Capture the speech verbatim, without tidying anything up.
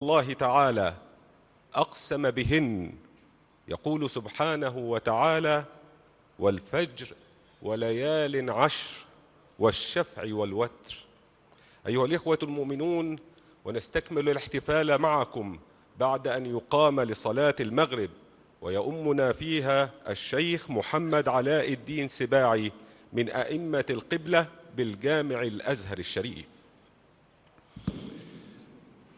الله تعالى أقسم بهن، يقول سبحانه وتعالى: والفجر وليال عشر والشفع والوتر. أيها الإخوة المؤمنون، ونستكمل الاحتفال معكم بعد أن يقام لصلاة المغرب، ويؤمنا فيها الشيخ محمد علاء الدين سباعي من أئمة القبلة بالجامع الأزهر الشريف.